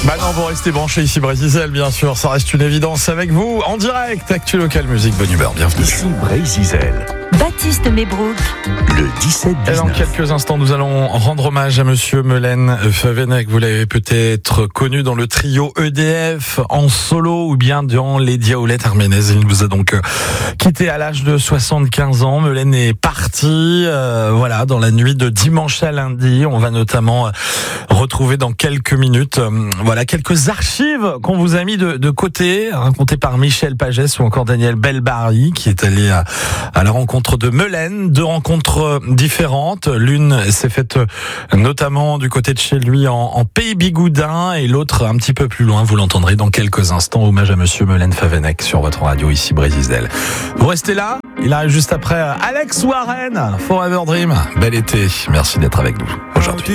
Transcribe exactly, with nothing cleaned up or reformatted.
Bah non, vous restez branchés ici, Brésil, bien sûr, ça reste une évidence avec vous, en direct, Actu Local Musique, bonne humeur, bienvenue. Ici Brésil. Baptiste Mebrook. Le dix-sept dix-neuf. Et dans quelques instants, nous allons rendre hommage à Monsieur Melaine Favennec. Vous l'avez peut-être connu dans le trio E D F en solo ou bien dans les Diaoulettes Arménaises. Il nous a donc quitté à l'âge de soixante-quinze ans. Melaine est parti, euh, voilà, dans la nuit de dimanche à lundi. On va notamment retrouver dans quelques minutes, euh, voilà, quelques archives qu'on vous a mis de, de côté, racontées par Michel Pagès ou encore Daniel Belbarry, qui est allé à, à la rencontre de Melaine, deux rencontres différentes. L'une s'est faite notamment du côté de chez lui en, en Pays Bigoudin et l'autre un petit peu plus loin. Vous l'entendrez dans quelques instants. Hommage à Monsieur Melaine Favennec sur votre radio ici Brésil. Vous restez là. Il arrive juste après Alex Warren, Forever Dream. Bel été. Merci d'être avec nous aujourd'hui.